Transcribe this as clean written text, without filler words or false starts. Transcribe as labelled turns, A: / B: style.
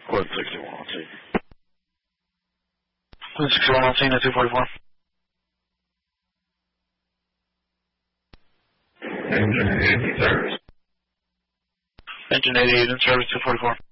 A: Quad 61 on scene. Quad 61 on scene at 244.
B: Engine 88 in service.
A: Engine 88 in service 244.